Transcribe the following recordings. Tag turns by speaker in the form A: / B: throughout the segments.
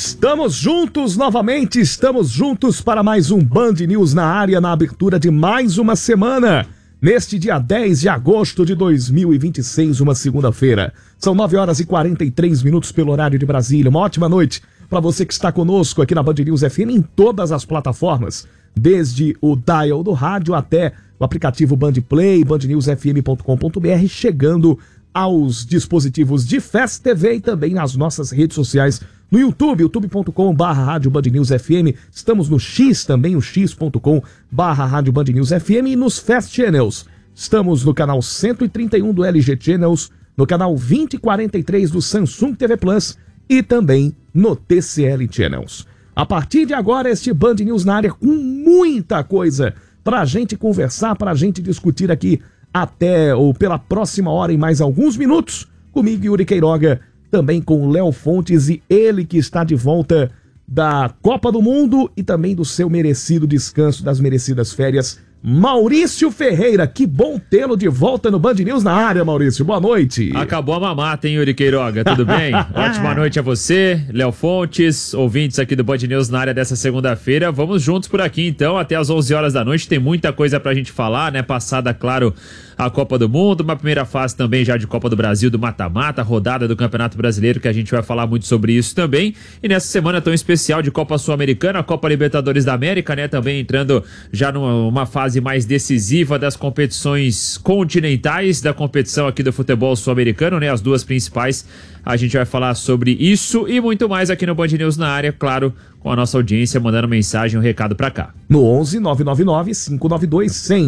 A: Estamos juntos novamente, estamos juntos para mais um Band News na área, na abertura de mais uma semana. Neste dia 10 de agosto de 2026, uma segunda-feira. São 9 horas e 43 minutos pelo horário de Brasília. Uma ótima noite para você que está conosco aqui na Band News FM em todas as plataformas. Desde o dial do rádio até o aplicativo Band Play, bandnewsfm.com.br, chegando aos dispositivos de Fast TV e também nas nossas redes sociais. No YouTube, youtube.com/rádio Band News FM. Estamos no X também, o x.com/rádio Band News FM e nos Fast Channels. Estamos no canal 131 do LG Channels, no canal 2043 do Samsung TV Plus e também no TCL Channels. A partir de agora, este Band News na área com muita coisa pra gente conversar, pra gente discutir aqui até ou pela próxima hora em mais alguns minutos. Comigo, Yuri Queiroga, também com o Léo Fontes e ele que está de volta da Copa do Mundo e também do seu merecido descanso, das merecidas férias, Maurício Ferreira. Que bom tê-lo de volta no Band News na área, Maurício. Boa noite.
B: Acabou a mamata, hein, Yuri Queiroga? Tudo bem? Ótima noite a você, Léo Fontes, ouvintes aqui do Band News na área dessa segunda-feira. Vamos juntos por aqui, então, até às 11 horas da noite. Tem muita coisa pra gente falar, né? Passada, claro, a Copa do Mundo, uma primeira fase também já de Copa do Brasil, do mata-mata, rodada do Campeonato Brasileiro, que a gente vai falar muito sobre isso também. E nessa semana tão especial de Copa Sul-Americana, Copa Libertadores da América, né? Também entrando já numa fase mais decisiva das competições continentais, da competição aqui do futebol sul-americano, né? As duas principais. A gente vai falar sobre isso e muito mais aqui no Band News na área, claro, com a nossa audiência mandando mensagem, um recado pra cá.
A: No 11-999-592-100,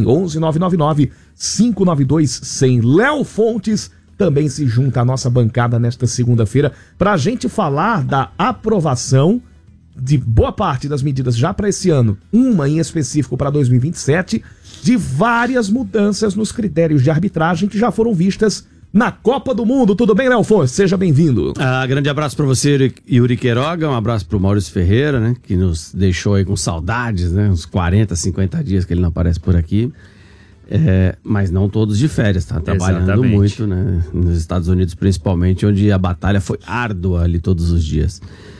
A: 11-999-592-100. Léo Fontes também se junta à nossa bancada nesta segunda-feira pra gente falar da aprovação de boa parte das medidas já para esse ano, uma em específico para 2027, de várias mudanças nos critérios de arbitragem que já foram vistas na Copa do Mundo. Tudo bem, Léo Fontes? Seja bem-vindo.
C: Grande abraço para você, Yuri Queiroga, um abraço pro Maurício Ferreira, né, que nos deixou aí com saudades, né, uns 40, 50 dias que ele não aparece por aqui, mas não todos de férias, tá trabalhando Exatamente. Muito, né, nos Estados Unidos principalmente, onde a batalha foi árdua ali todos os dias.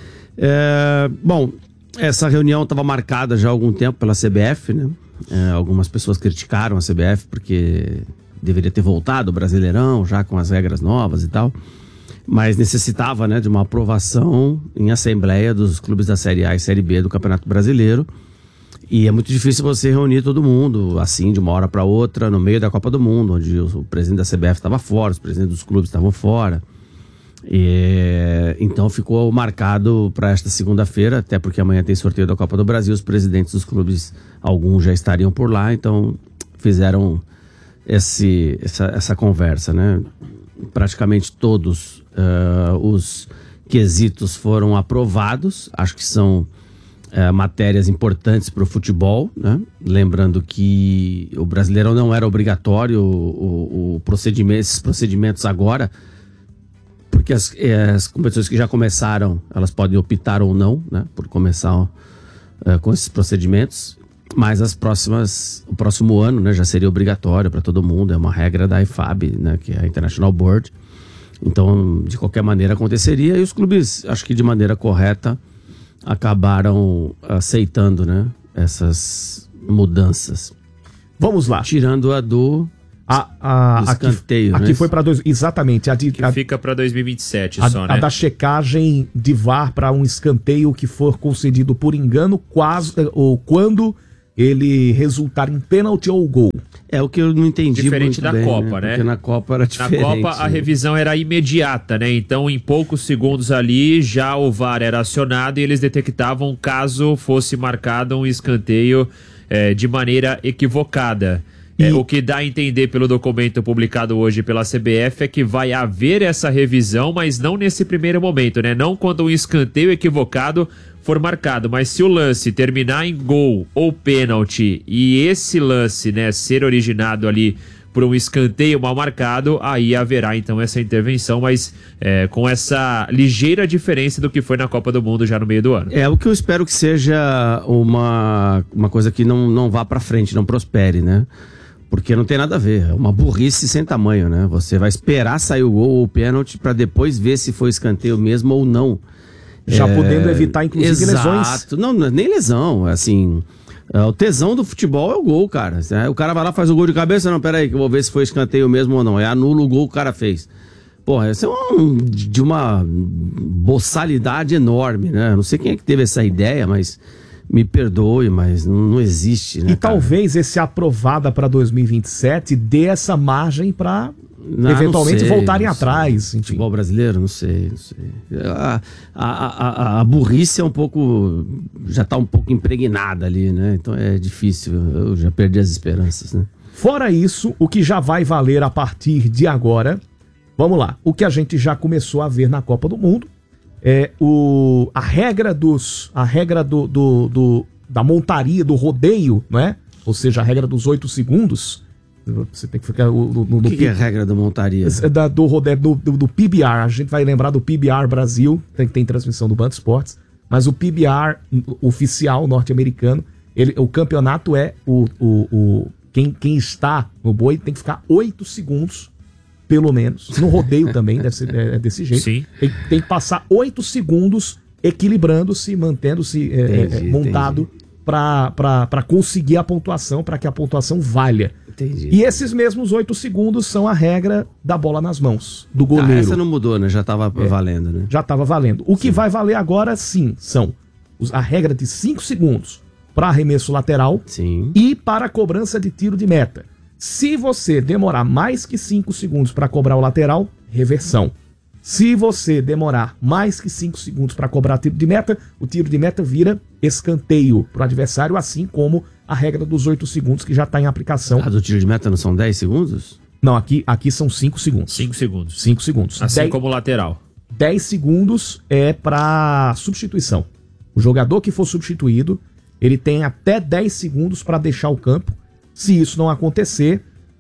C: Bom, essa reunião estava marcada já há algum tempo pela CBF, né? Algumas pessoas criticaram a CBF porque deveria ter voltado o Brasileirão já com as regras novas e tal, mas necessitava, né, de uma aprovação em assembleia dos clubes da Série A e Série B do Campeonato Brasileiro, e é muito difícil você reunir todo mundo assim de uma hora para outra no meio da Copa do Mundo, onde o presidente da CBF estava fora, os presidentes dos clubes estavam fora. Então ficou marcado para esta segunda-feira, até porque amanhã tem sorteio da Copa do Brasil. Os presidentes dos clubes, alguns já estariam por lá, então fizeram essa conversa, né? Praticamente todos os quesitos foram aprovados. Acho que são matérias importantes para o futebol, né? Lembrando que o Brasileirão não era obrigatório esses procedimentos agora, porque as competições que já começaram, elas podem optar ou não, né, por começar com esses procedimentos, mas o próximo ano, né, já seria obrigatório para todo mundo, é uma regra da IFAB, né, que é a International Board. Então, de qualquer maneira aconteceria, e os clubes, acho que de maneira correta, acabaram aceitando, né, essas mudanças.
A: Vamos lá.
C: Tirando a do escanteio,
A: aqui foi para exatamente
B: que fica para 2027 só, né?
A: A da checagem de VAR para um escanteio que for concedido por engano, ou quando ele resultar em pênalti ou gol.
C: É o que eu não entendi.
B: Diferente
C: muito
B: da
C: bem,
B: Copa, né?
C: Porque na Copa era diferente.
B: Na Copa a revisão era imediata, né? Então em poucos segundos ali já o VAR era acionado e eles detectavam caso fosse marcado um escanteio de maneira equivocada. O que dá a entender pelo documento publicado hoje pela CBF é que vai haver essa revisão, mas não nesse primeiro momento, né? Não quando um escanteio equivocado for marcado, mas se o lance terminar em gol ou pênalti e esse lance, né, ser originado ali por um escanteio mal marcado, aí haverá então essa intervenção, mas com essa ligeira diferença do que foi na Copa do Mundo já no meio do ano.
C: O que eu espero que seja uma coisa que não vá pra frente, não prospere, né? Porque não tem nada a ver, é uma burrice sem tamanho, né? Você vai esperar sair o gol ou o pênalti para depois ver se foi escanteio mesmo ou não.
A: Já podendo evitar, inclusive, lesões.
C: Exato. Não, nem lesão, assim... O tesão do futebol é o gol, cara. O cara vai lá, faz o gol de cabeça, não, peraí, que eu vou ver se foi escanteio mesmo ou não. Anula o gol que o cara fez. Porra, isso é de uma boçalidade enorme, né? Não sei quem é que teve essa ideia, mas me perdoe, mas não existe, né?
A: E talvez esse aprovada para 2027 dê essa margem para eventualmente voltarem atrás. Enfim.
C: Futebol brasileiro, não sei. A burrice é um pouco... já está um pouco impregnada ali, né? Então é difícil, eu já perdi as esperanças, né?
A: Fora isso, o que já vai valer a partir de agora, vamos lá, o que a gente já começou a ver na Copa do Mundo é a regra da montaria, do rodeio, não é? Ou seja, a regra dos 8 segundos. Você tem que ficar
C: o que é a regra da montaria?
A: Do rodeio, do PBR. A gente vai lembrar do PBR Brasil, tem transmissão do Band Esportes, mas o PBR oficial norte-americano, o campeonato é quem está no boi tem que ficar 8 segundos, pelo menos. No rodeio também deve ser desse jeito.
B: Sim.
A: Tem que passar 8 segundos equilibrando-se, mantendo-se montado para conseguir a pontuação, para que a pontuação valha.
C: Entendi.
A: E esses mesmos 8 segundos são a regra da bola nas mãos, do goleiro.
C: Essa não mudou, né? Já estava valendo, né?
A: Já estava valendo. O que vai valer agora, sim, são a regra de 5 segundos para arremesso lateral,
C: sim,
A: e para a cobrança de tiro de meta. Se você demorar mais que 5 segundos para cobrar o lateral, reversão. Se você demorar mais que 5 segundos para cobrar tiro de meta, o tiro de meta vira escanteio para o adversário, assim como a regra dos 8 segundos que já está em aplicação.
C: A do tiro de meta não são 10 segundos?
A: Não, aqui são 5 segundos.
B: 5 segundos.
A: 5 segundos.
B: Assim como o lateral.
A: 10 segundos é para substituição. O jogador que for substituído, ele tem até 10 segundos para deixar o campo. Se isso não acontecer,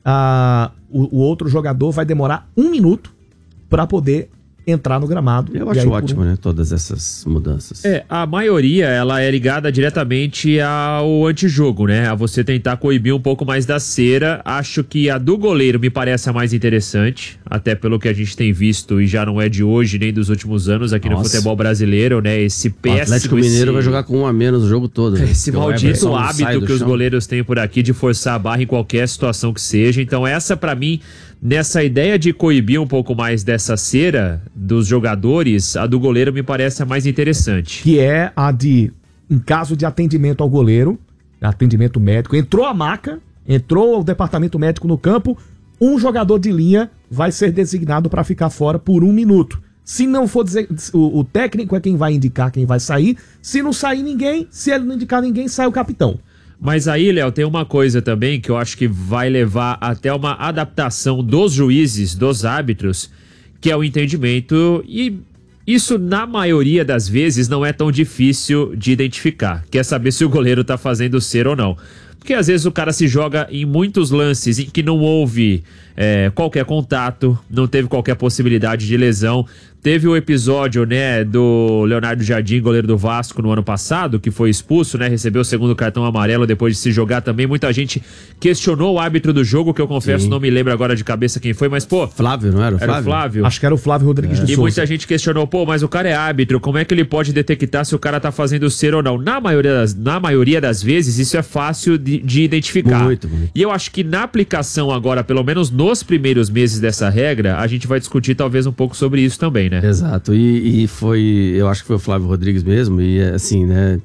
A: o outro jogador vai demorar 1 minuto para poder entrar no gramado.
C: Eu acho ótimo, né? Todas essas mudanças.
B: A maioria, ela é ligada diretamente ao antijogo, né? A você tentar coibir um pouco mais da cera. Acho que a do goleiro me parece a mais interessante, até pelo que a gente tem visto, e já não é de hoje, nem dos últimos anos aqui no futebol brasileiro, né? Esse péssimo...
C: O Atlético Mineiro vai jogar com 1 a menos o jogo todo. Né?
B: Esse maldito hábito que os goleiros têm por aqui de forçar a barra em qualquer situação que seja. Então essa, pra mim... Nessa ideia de coibir um pouco mais dessa cera dos jogadores, a do goleiro me parece a mais interessante.
A: Que é a de, em caso de atendimento ao goleiro, atendimento médico, entrou a maca, entrou o departamento médico no campo, um jogador de linha vai ser designado para ficar fora por 1 minuto. Se não for o técnico é quem vai indicar quem vai sair. Se não sair ninguém, se ele não indicar ninguém, sai o capitão.
B: Mas aí, Léo, tem uma coisa também que eu acho que vai levar até uma adaptação dos juízes, dos árbitros, que é o entendimento, e isso na maioria das vezes não é tão difícil de identificar, que é saber se o goleiro tá fazendo cera ou não. Porque às vezes o cara se joga em muitos lances em que não houve qualquer contato, não teve qualquer possibilidade de lesão. Teve o episódio, né, do Leonardo Jardim, goleiro do Vasco, no ano passado, que foi expulso, né, recebeu o 2º cartão amarelo depois de se jogar também. Muita gente questionou o árbitro do jogo, que eu confesso, não me lembro agora de cabeça quem foi, mas pô...
C: Flávio, não era o Flávio?
B: Era o Flávio.
A: Acho que era o Flávio Rodrigues de Souza.
B: E muita gente questionou, pô, mas o cara é árbitro, como é que ele pode detectar se o cara tá fazendo cera ou não? Na maioria das vezes, isso é fácil de identificar.
C: Muito.
B: E eu acho que na aplicação agora, pelo menos nos primeiros meses dessa regra, a gente vai discutir talvez um pouco sobre isso também, né?
C: Exato, e foi, eu acho que foi o Flávio Rodrigues mesmo, e assim, né,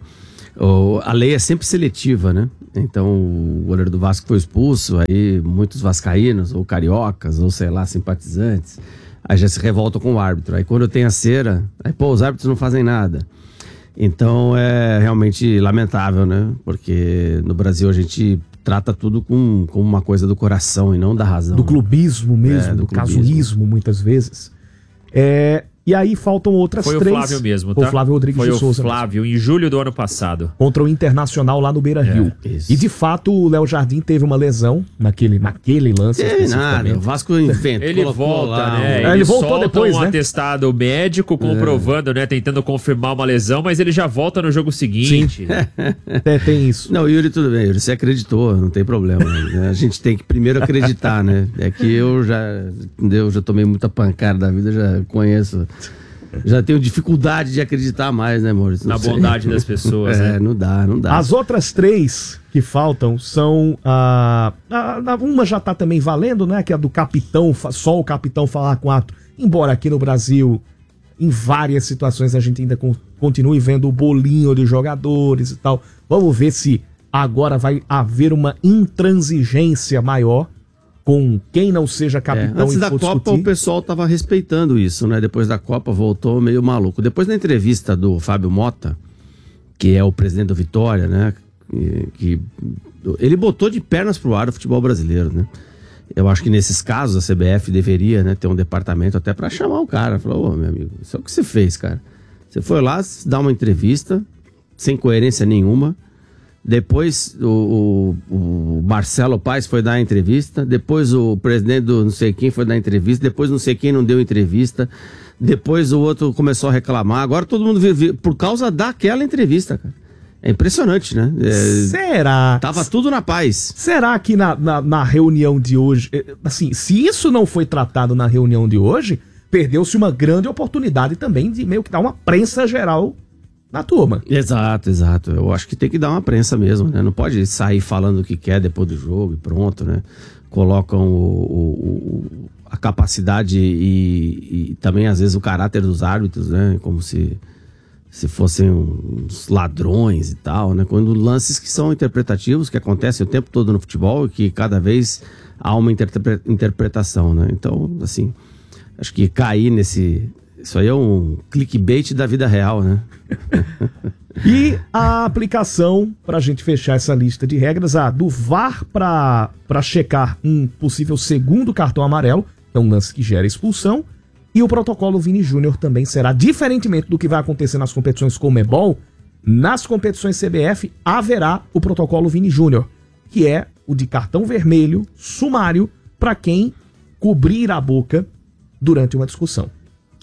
C: a lei é sempre seletiva, né, então o goleiro do Vasco foi expulso, aí muitos vascaínos, ou cariocas, ou sei lá, simpatizantes, aí já se revoltam com o árbitro, aí quando tem a cera, aí pô, os árbitros não fazem nada. Então é realmente lamentável, né, porque no Brasil a gente trata tudo com uma coisa do coração e não da razão.
A: Do clubismo mesmo, do casuísmo, muitas vezes. E aí faltam outras três.
B: Foi o Flávio mesmo, tá?
A: O Flávio Rodrigues de Souza.
B: Foi o Flávio, em julho do ano passado.
A: Contra o Internacional lá no Beira-Rio. E de fato o Léo Jardim teve uma lesão naquele lance.
C: Teve nada, o Vasco inventou.
B: Ele volta,
C: lá,
B: né?
A: Ele voltou depois,
B: um atestado médico comprovando, né? Tentando confirmar uma lesão, mas ele já volta no jogo seguinte.
A: Sim. Tem isso.
C: Não, Yuri, tudo bem, Yuri, você acreditou, não tem problema. Né? A gente tem que primeiro acreditar, né? É que eu já tomei muita pancada da vida, já conheço Já tenho dificuldade de acreditar mais, né, Maurício?
B: Na bondade das pessoas, né?
C: Não dá.
A: As outras 3 que faltam são uma já tá também valendo, né? Que é a do capitão, só o capitão falar com ato. Embora aqui no Brasil, em várias situações, a gente ainda continue vendo o bolinho de jogadores e tal. Vamos ver se agora vai haver uma intransigência maior com quem não seja capitão.
C: Antes da Copa, o pessoal tava respeitando isso, né? Depois da Copa, voltou meio maluco. Depois da entrevista do Fábio Mota, que é o presidente do Vitória, né? Que ele botou de pernas pro ar o futebol brasileiro, né? Eu acho que nesses casos a CBF deveria, né, ter um departamento até para chamar o cara. Falou, meu amigo, isso é o que você fez, cara. Você foi lá dar uma entrevista sem coerência nenhuma. Depois o Marcelo Paes foi dar a entrevista. Depois o presidente do não sei quem foi dar a entrevista. Depois não sei quem não deu entrevista. Depois o outro começou a reclamar. Agora todo mundo vive por causa daquela entrevista, cara. É impressionante, né?
A: Será?
C: Tava tudo na paz.
A: Será que na reunião de hoje, assim, se isso não foi tratado na reunião de hoje, perdeu-se uma grande oportunidade também de meio que dar uma prensa geral na turma.
C: Exato. Eu acho que tem que dar uma prensa mesmo, né? Não pode sair falando o que quer depois do jogo e pronto, né? Colocam a capacidade e também, às vezes, o caráter dos árbitros, né? Como se fossem uns ladrões e tal, né? Quando lances que são interpretativos, que acontecem o tempo todo no futebol e que cada vez há uma interpretação, né? Então, assim, acho que cair nesse... Isso aí é um clickbait da vida real, né?
A: E a aplicação, pra gente fechar essa lista de regras, a do VAR pra checar um possível segundo cartão amarelo, é um lance que gera expulsão. E o protocolo Vini Júnior também será, diferentemente do que vai acontecer nas competições Conmebol, nas competições CBF haverá o protocolo Vini Júnior, que é o de cartão vermelho sumário para quem cobrir a boca durante uma discussão.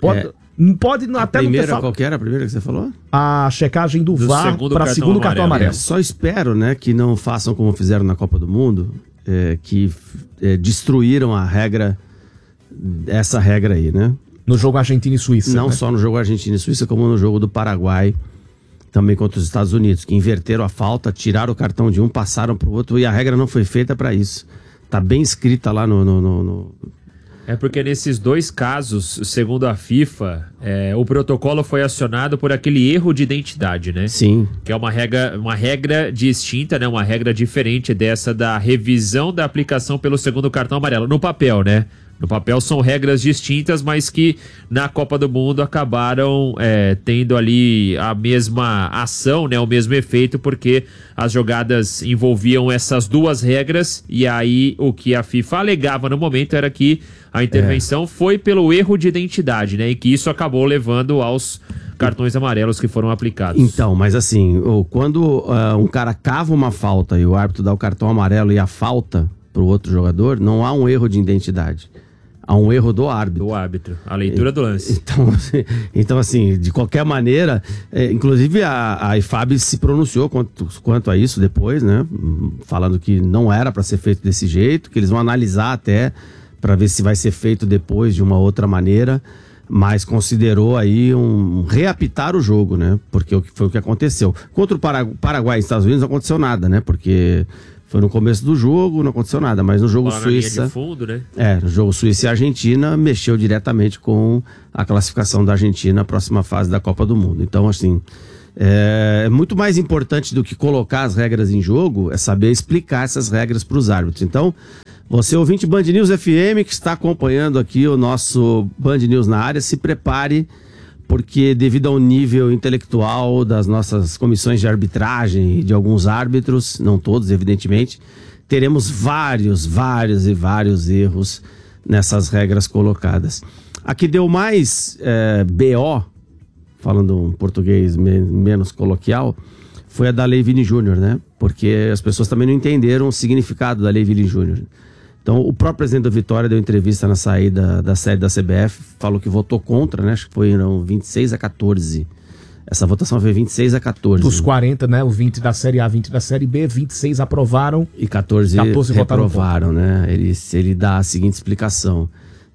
A: Pode até não ter falado.
C: Qual que era a primeira que você falou?
A: A checagem do VAR para segundo cartão amarelo.
C: Só espero, né, que não façam como fizeram na Copa do Mundo, que destruíram a regra. Essa regra aí, né?
A: No jogo Argentina e Suíça.
C: Não, né? Só no jogo Argentina e Suíça, como no jogo do Paraguai, também contra os Estados Unidos, que inverteram a falta, tiraram o cartão de um, passaram pro outro, e a regra não foi feita para isso. Tá bem escrita lá no...
B: É porque nesses 2 casos, segundo a FIFA, o protocolo foi acionado por aquele erro de identidade, né?
C: Sim.
B: Que é uma regra distinta, né? Uma regra diferente dessa da revisão da aplicação pelo segundo cartão amarelo. No papel, né? No papel são regras distintas, mas que na Copa do Mundo acabaram tendo ali a mesma ação, né, o mesmo efeito, porque as jogadas envolviam essas 2 regras, e aí o que a FIFA alegava no momento era que a intervenção foi pelo erro de identidade, né, e que isso acabou levando aos cartões amarelos que foram aplicados.
C: Então, mas assim, quando um cara cava uma falta e o árbitro dá o cartão amarelo e a falta pro outro jogador, não há um erro de identidade. Há um erro do árbitro.
B: Do árbitro, a leitura do lance.
C: Então assim, de qualquer maneira, inclusive a IFAB se pronunciou quanto a isso depois, né? Falando que não era para ser feito desse jeito, que eles vão analisar até para ver se vai ser feito depois de uma outra maneira, mas considerou aí reapitar o jogo, né? Porque foi o que aconteceu. Contra o Paraguai e Estados Unidos não aconteceu nada, né? Porque... foi no começo do jogo, não aconteceu nada, mas no jogo Suíça...
B: de fundo, né?
C: No jogo Suíça e Argentina, mexeu diretamente com a classificação da Argentina na próxima fase da Copa do Mundo. Então, assim, é muito mais importante do que colocar as regras em jogo, é saber explicar essas regras para os árbitros. Então, você ouvinte Band News FM, que está acompanhando aqui o nosso Band News na área, se prepare, porque devido ao nível intelectual das nossas comissões de arbitragem e de alguns árbitros, não todos, evidentemente, teremos vários erros nessas regras colocadas. A que deu mais BO, falando um português menos coloquial, foi a da Lei Vini Júnior, né? Porque as pessoas também não entenderam o significado da Lei Vini Júnior. Então, o próprio presidente do Vitória deu entrevista na saída da sede da CBF, falou que votou contra, né? Acho que foi 26-14. Essa votação foi 26-14.
A: Dos 40, né? Os 20 da Série A, 20 da Série B, 26 aprovaram
C: e 14 reprovaram, né? Ele dá a seguinte explicação.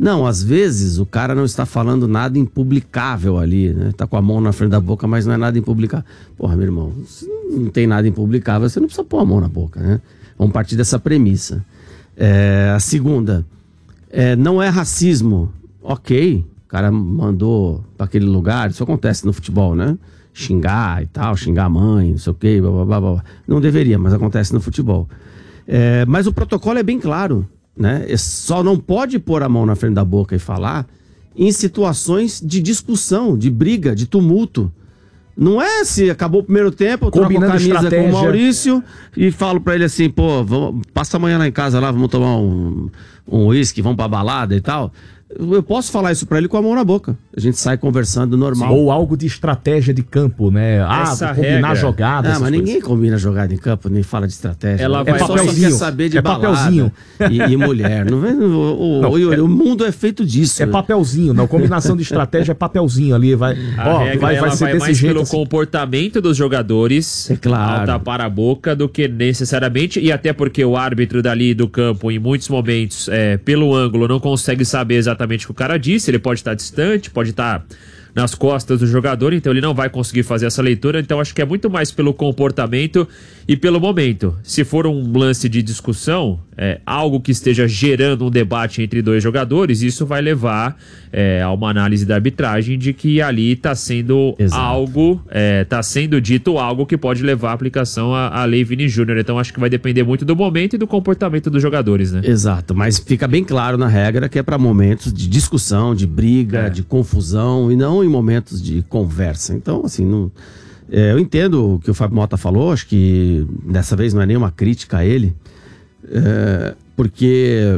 C: Não, às vezes o cara não está falando nada impublicável ali, né? Tá com a mão na frente da boca, mas não é nada impublicável. Porra, meu irmão, se não tem nada impublicável, você não precisa pôr a mão na boca, né? Vamos partir dessa premissa. A segunda, não é racismo. Ok, o cara mandou para aquele lugar, isso acontece no futebol, né? Xingar e tal, xingar a mãe, não sei o quê, blá, blá, blá, blá. Não deveria, mas acontece no futebol. Mas o protocolo é bem claro, né? Só não pode pôr a mão na frente da boca e falar em situações de discussão, de briga, de tumulto. Não é se acabou o primeiro tempo, eu troco a camisa com o Maurício e falo pra ele assim, pô, passa amanhã lá em casa lá, vamos tomar um uísque, vamos pra balada e tal. Eu posso falar isso pra ele com a mão na boca. A gente sai conversando normal.
A: Ou algo de estratégia de campo, né? Combinar jogada.
C: Mas ninguém combina jogada em campo, nem fala de estratégia.
B: Ela vai
C: só quer saber de balada
A: papelzinho.
C: E mulher. Não vem, o mundo é feito disso.
A: É papelzinho, não. Combinação de estratégia é papelzinho ali. Vai ser desse
B: mais
A: jeito.
B: Pelo comportamento dos jogadores,
C: claro,
B: ao tapar a boca, do que necessariamente. E até porque o árbitro dali do campo, em muitos momentos, pelo ângulo, não consegue saber exatamente o que o cara disse. Ele pode estar distante, pode estar nas costas do jogador, então ele não vai conseguir fazer essa leitura. Então acho que é muito mais pelo comportamento e pelo momento. Se for um lance de discussão, algo que esteja gerando um debate entre dois jogadores, isso vai levar a uma análise da arbitragem de que ali está sendo algo, está sendo dito algo que pode levar à aplicação à lei Vini Júnior. Então acho que vai depender muito do momento e do comportamento dos jogadores, né?
C: Exato, mas fica bem claro na regra que é para momentos de discussão, de briga, de confusão e não em momentos de conversa. Então, assim, não... eu entendo o que o Fábio Mota falou, acho que dessa vez não é nenhuma crítica a ele, porque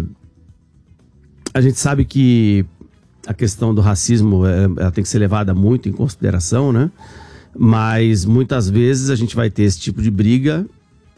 C: a gente sabe que a questão do racismo ela tem que ser levada muito em consideração, né? Mas muitas vezes a gente vai ter esse tipo de briga.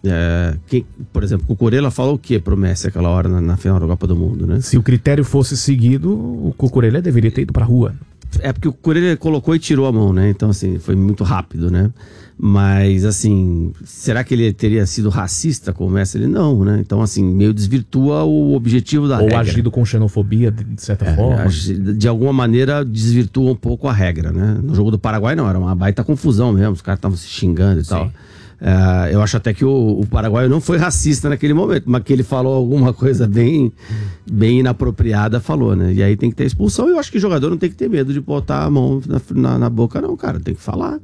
C: Por exemplo, o Cucurella falou o que pro Messi aquela hora na final da Copa do Mundo, né?
A: Se o critério fosse seguido, o Cucurella deveria ter ido pra rua.
C: Porque o Cucurella colocou e tirou a mão, né? Então, assim, foi muito rápido, né? Mas, assim, será que ele teria sido racista com o Messi? Ele não, né? Então, assim, meio desvirtua o objetivo da regra.
A: Ou agido com xenofobia, de certa forma.
C: De alguma maneira, desvirtua um pouco a regra, né? No jogo do Paraguai, não. Era uma baita confusão mesmo. Os caras estavam se xingando e tal. Eu acho até que o paraguaio não foi racista naquele momento, mas que ele falou alguma coisa bem inapropriada, falou, né? E aí tem que ter expulsão. E eu acho que o jogador não tem que ter medo de botar a mão na boca, não, cara. Tem que falar.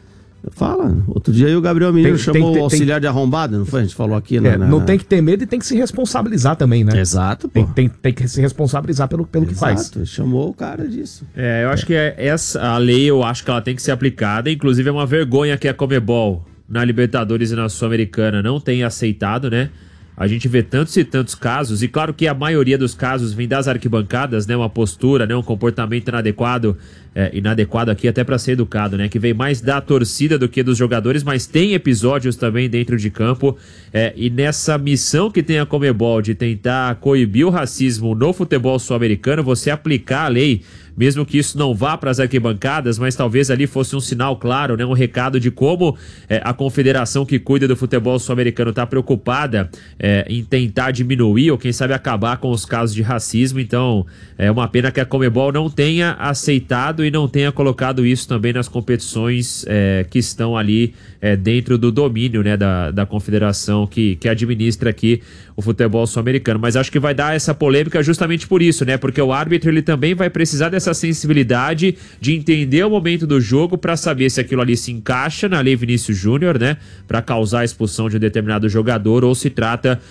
C: Fala. Outro dia aí o Gabriel Menino chamou o auxiliar de arrombada, não foi? A gente falou aqui, né?
A: Não tem que ter medo e tem que se responsabilizar também, né?
C: Exato, pô.
A: Tem que se responsabilizar pelo que faz.
C: Exato, chamou o cara disso.
B: Eu acho que a lei, eu acho que ela tem que ser aplicada. Inclusive é uma vergonha que a Conmebol na Libertadores e na Sul-Americana não tem aceitado, né? A gente vê tantos e tantos casos, e claro que a maioria dos casos vem das arquibancadas, né? Uma postura, né? Um comportamento inadequado aqui até para ser educado, né? Que vem mais da torcida do que dos jogadores, mas tem episódios também dentro de campo, e nessa missão que tem a Conmebol de tentar coibir o racismo no futebol sul-americano, você aplicar a lei, mesmo que isso não vá para as arquibancadas, mas talvez ali fosse um sinal claro, né? Um recado de como a confederação que cuida do futebol sul-americano está preocupada em tentar diminuir ou quem sabe acabar com os casos de racismo. Então é uma pena que a Conmebol não tenha aceitado e não tenha colocado isso também nas competições que estão ali dentro do domínio, né, da confederação que administra aqui o futebol sul-americano. Mas acho que vai dar essa polêmica justamente por isso, né? Porque o árbitro ele também vai precisar dessa sensibilidade de entender o momento do jogo para saber se aquilo ali se encaixa na lei Vinícius Júnior, né? Para causar a expulsão de um determinado jogador, ou se trata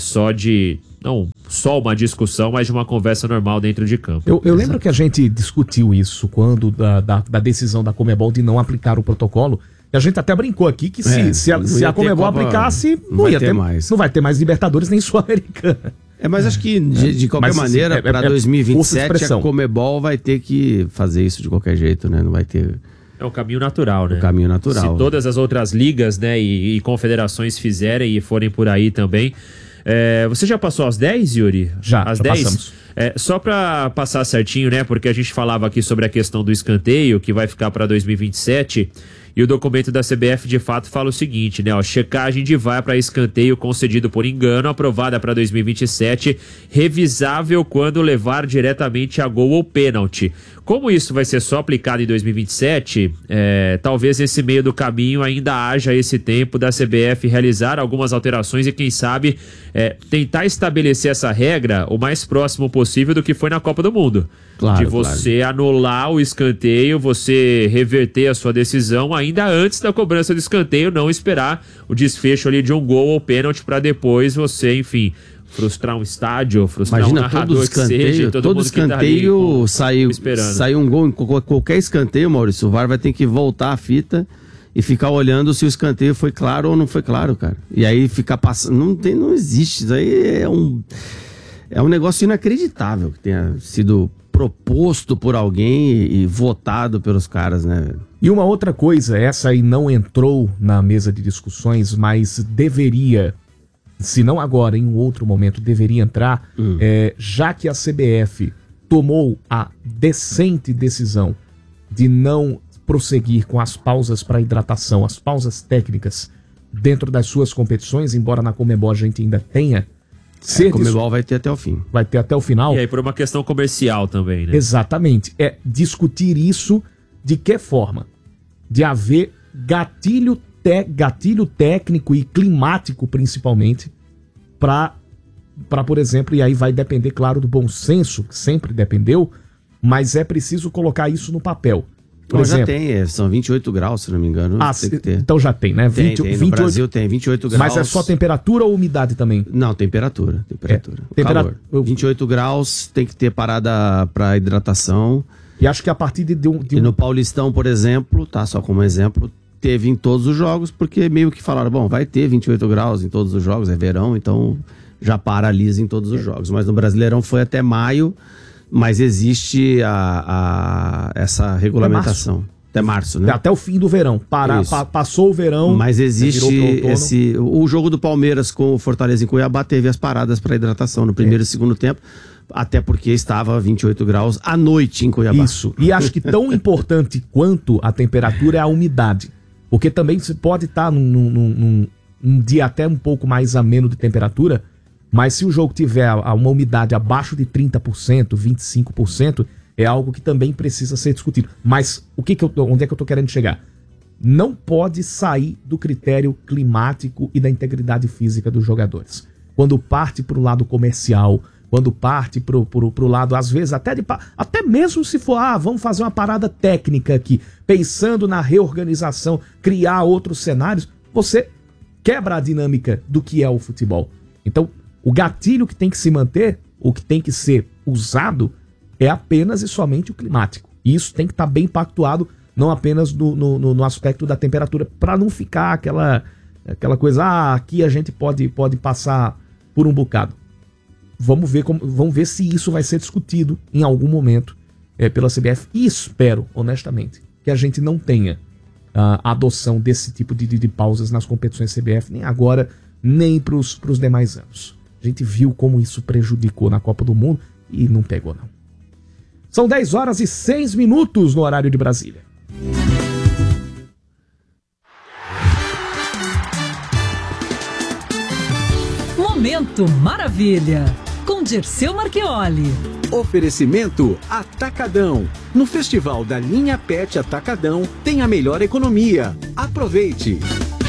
B: não só uma discussão, mas de uma conversa normal dentro de campo.
A: Eu lembro que a gente discutiu isso quando da decisão da Conmebol de não aplicar o protocolo. E a gente até brincou aqui que se a Conmebol aplicasse, não vai ter mais Libertadores nem Sul-Americana.
C: Mas acho que de qualquer maneira, para 2027 a Conmebol vai ter que fazer isso de qualquer jeito, né? Não vai ter...
B: É o caminho natural, né?
C: O caminho natural.
B: Se todas as outras ligas, né, e confederações fizerem e forem por aí também. Você já passou às 10, Yuri?
A: Já,
B: às
A: já
B: 10?
A: passamos.
B: Só para passar certinho, né? Porque a gente falava aqui sobre a questão do escanteio, que vai ficar para 2027. E o documento da CBF de fato fala o seguinte, né? Ó, checagem de VAR para escanteio concedido por engano, aprovada para 2027, revisável quando levar diretamente a gol ou pênalti. Como isso vai ser só aplicado em 2027, talvez nesse meio do caminho ainda haja esse tempo da CBF realizar algumas alterações e quem sabe tentar estabelecer essa regra o mais próximo possível do que foi na Copa do Mundo.
C: Claro,
B: de você anular o escanteio, você reverter a sua decisão ainda antes da cobrança do escanteio, não esperar o desfecho ali de um gol ou pênalti para depois você, enfim, frustrar um estádio, frustrar
C: Imagina,
B: um narrador
C: escanteio,
B: que seja,
C: todo escanteio sai um gol em qualquer escanteio, Maurício, o VAR vai ter que voltar a fita e ficar olhando se o escanteio foi claro ou não foi claro, cara. E aí ficar passando, não existe, isso aí é um negócio inacreditável que tenha sido proposto por alguém e votado pelos caras, né?
A: E uma outra coisa, essa aí não entrou na mesa de discussões, mas deveria, se não agora, em um outro momento, deveria entrar, já que a CBF tomou a decente decisão de não prosseguir com as pausas para hidratação, as pausas técnicas dentro das suas competições, embora na Conmebol a gente ainda tenha.
C: A Conmebol vai ter até o fim.
A: Vai ter até o final.
B: E aí por uma questão comercial também, né?
A: Exatamente. É discutir isso de que forma? De haver gatilho técnico e climático, principalmente, para, por exemplo, e aí vai depender, claro, do bom senso, que sempre dependeu, mas é preciso colocar isso no papel. Por exemplo,
C: já tem, são 28 graus, se não me engano.
A: Tem que ter. Então já tem, né?
C: Tem, 28, no Brasil tem 28 graus.
A: Mas é só temperatura ou umidade também?
C: Não, temperatura. Calor. 28 graus, tem que ter parada para hidratação.
A: E acho que a partir de
C: E no Paulistão, por exemplo, tá, só como exemplo, teve em todos os jogos, porque meio que falaram, bom, vai ter 28 graus em todos os jogos, é verão, então já paralisa em todos os jogos. Mas no Brasileirão foi até maio, mas existe essa regulamentação. Até março, né?
A: Até o fim do verão. Passou o verão.
C: Mas existe o jogo do Palmeiras com o Fortaleza em Cuiabá teve as paradas para hidratação no primeiro e segundo tempo, até porque estava 28 graus à noite em Cuiabá.
A: Isso. E acho que tão importante quanto a temperatura é a umidade. Porque também você pode estar num dia até um pouco mais ameno de temperatura, mas se o jogo tiver uma umidade abaixo de 30%, 25%, é algo que também precisa ser discutido. Mas onde é que eu tô querendo chegar? Não pode sair do critério climático e da integridade física dos jogadores. Quando parte para o lado comercial, quando parte pro lado, às vezes, até mesmo se for, vamos fazer uma parada técnica aqui, pensando na reorganização, criar outros cenários, você quebra a dinâmica do que é o futebol. Então, o gatilho que tem que se manter, o que tem que ser usado, é apenas e somente o climático. E isso tem que estar bem pactuado, não apenas no aspecto da temperatura, para não ficar aquela coisa, aqui a gente pode passar por um bocado. Vamos ver se isso vai ser discutido em algum momento pela CBF. E espero, honestamente, que a gente não tenha a adoção desse tipo de pausas nas competições CBF, nem agora, nem para os demais anos. A gente viu como isso prejudicou na Copa do Mundo e não pegou, não. São 10 horas e 6 minutos no horário de Brasília.
D: Momento Maravilha, com Dirceu Marchioli.
E: Oferecimento Atacadão. No Festival da Linha Pet Atacadão tem a melhor economia. Aproveite.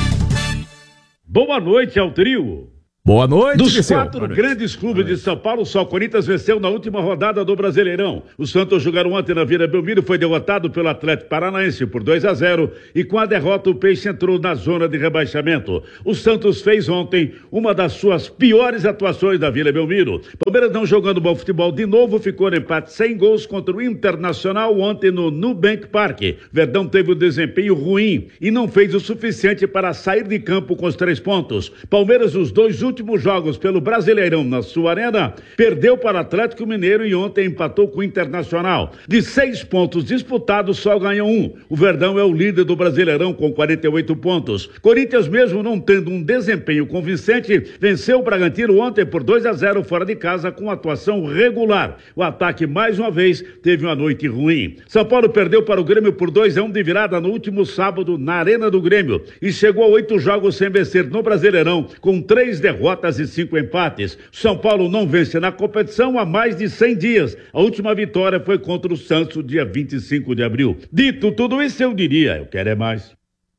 F: Boa noite ao trio.
A: Boa noite,
F: Dos
A: Dirceu.
F: quatro grandes clubes de São Paulo, só o Corinthians venceu na última rodada do Brasileirão. O Santos jogaram ontem na Vila Belmiro, foi derrotado pelo Atlético Paranaense por 2-0 e com a derrota o Peixe entrou na zona de rebaixamento. O Santos fez ontem uma das suas piores atuações da Vila Belmiro. Palmeiras não jogando bom futebol de novo, ficou no empate sem gols contra o Internacional ontem no Nubank Park. Verdão teve um desempenho ruim e não fez o suficiente para sair de campo com os 3 pontos. Palmeiras, os 2 últimos últimos jogos pelo Brasileirão na sua arena, perdeu para o Atlético Mineiro e ontem empatou com o Internacional. De 6 pontos disputados, só ganhou 1. O Verdão é o líder do Brasileirão com 48 pontos. Corinthians, mesmo não tendo um desempenho convincente, venceu o Bragantino ontem por 2-0 fora de casa com atuação regular. O ataque, mais uma vez, teve uma noite ruim. São Paulo perdeu para o Grêmio por 2-1 de virada no último sábado na Arena do Grêmio e chegou a 8 jogos sem vencer no Brasileirão, com 3 derrotas e 5 empates. São Paulo não vence na competição há mais de 100 dias. A última vitória foi contra o Santos, dia 25 de abril. Dito tudo isso, eu diria, eu quero é mais.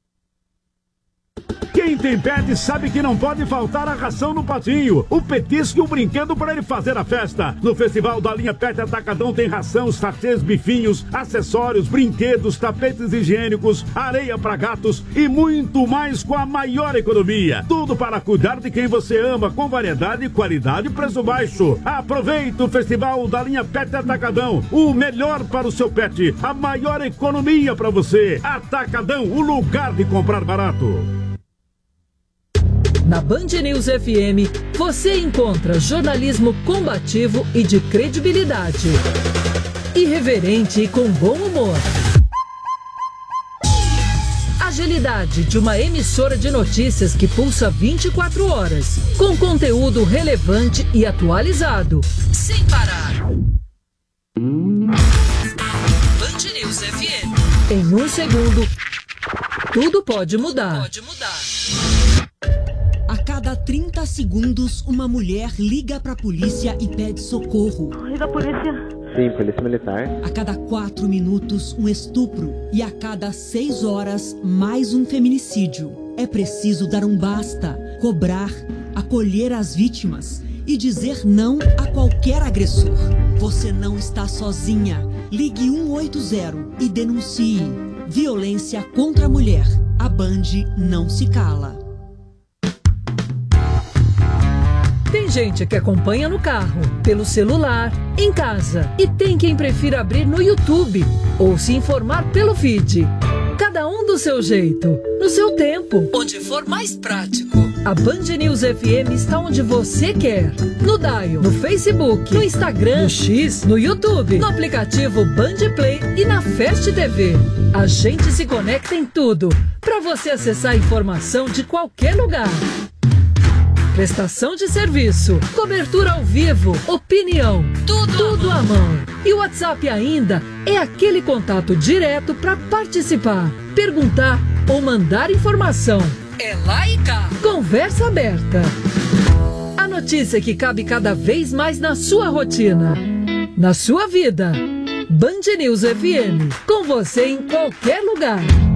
G: Quem tem pet sabe que não pode faltar a ração no patinho, o petisco e o brinquedo para ele fazer a festa. No Festival da Linha Pet Atacadão tem ração, sachês, bifinhos, acessórios, brinquedos, tapetes higiênicos, areia para gatos e muito mais com a maior economia. Tudo para cuidar de quem você ama, com variedade, qualidade e preço baixo. Aproveite o Festival da Linha Pet Atacadão, o melhor para o seu pet, a maior economia para você. Atacadão, o lugar de comprar barato.
D: Na Band News FM, você encontra jornalismo combativo e de credibilidade. Irreverente e com bom humor. Agilidade de uma emissora de notícias que pulsa 24 horas, com conteúdo relevante e atualizado, sem parar. Band News FM. Em um segundo, tudo pode mudar.
H: A cada 30 segundos, uma mulher liga pra polícia e pede socorro.
I: Liga a polícia.
J: Sim, polícia militar.
H: A cada 4 minutos, um estupro. E a cada 6 horas, mais um feminicídio. É preciso dar um basta, cobrar, acolher as vítimas e dizer não a qualquer agressor. Você não está sozinha. Ligue 180 e denuncie. Violência contra a mulher. A Band não se cala.
D: Tem gente que acompanha no carro, pelo celular, em casa. E tem quem prefira abrir no YouTube ou se informar pelo feed. Cada um do seu jeito, no seu tempo, onde for mais prático. A Band News FM está onde você quer. No Dial, no Facebook, no Instagram, no X, no YouTube, no aplicativo Band Play e na Fast TV. A gente se conecta em tudo, para você acessar a informação de qualquer lugar. Prestação de serviço, cobertura ao vivo, opinião, tudo à mão. E o WhatsApp ainda é aquele contato direto para participar, perguntar ou mandar informação. É lá e cá. Conversa aberta. A notícia que cabe cada vez mais na sua rotina, na sua vida. Band News FM, com você em qualquer lugar.